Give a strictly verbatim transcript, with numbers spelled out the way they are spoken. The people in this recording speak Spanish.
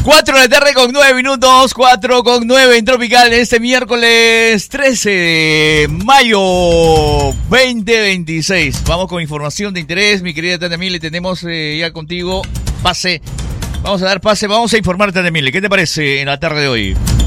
cuatro de la tarde con nueve minutos, cuatro con nueve en Tropical, este miércoles trece de mayo veinte veintiséis. Vamos con información de interés, mi querida Tania Mille, tenemos eh, ya contigo pase. Vamos a dar pase, vamos a informarte, Tania Mille. ¿Qué te parece en la tarde de hoy?